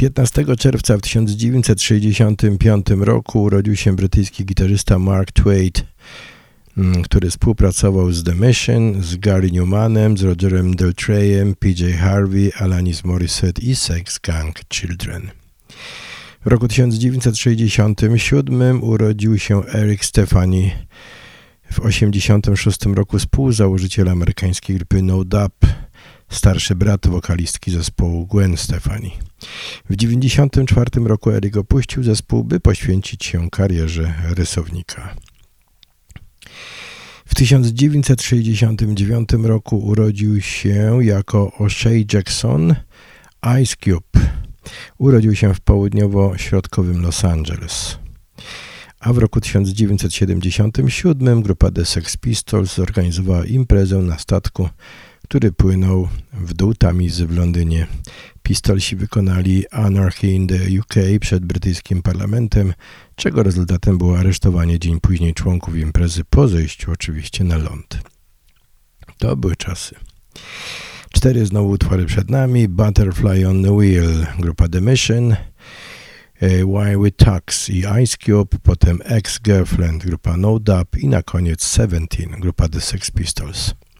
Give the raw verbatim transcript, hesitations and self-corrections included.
piętnastego czerwca w tysiąc dziewięćset sześćdziesiątym piątym roku urodził się brytyjski gitarzysta Mark Twain, który współpracował z The Mission, z Gary Newmanem, z Rogerem Daltreyem, P J Harvey, Alanis Morissette i Sex Gang Children. W roku tysiąc dziewięćset sześćdziesiątym siódmym urodził się Eric Stefani, w osiemdziesiątym szóstym roku współzałożyciel amerykańskiej grupy No Doubt, starszy brat wokalistki zespołu Gwen Stefani. W dziewięćdziesiątym czwartym roku Eric opuścił zespół, by poświęcić się karierze rysownika. W tysiąc dziewięćset sześćdziesiątym dziewiątym roku urodził się jako O'Shea Jackson Ice Cube. Urodził się w południowo-środkowym Los Angeles. A w roku tysiąc dziewięćset siedemdziesiątym siódmym grupa The Sex Pistols zorganizowała imprezę na statku, który płynął w dół Tamizy w Londynie. Pistolsi wykonali Anarchy in the U K przed brytyjskim parlamentem, czego rezultatem było aresztowanie dzień później członków imprezy po zejściu oczywiście na ląd. To były czasy. Cztery znowu utwory przed nami. Butterfly on the Wheel, grupa The Mission, Why We Tux i Ice Cube, potem Ex-Girlfriend, grupa No Doubt i na koniec Seventeen, grupa The Sex Pistols.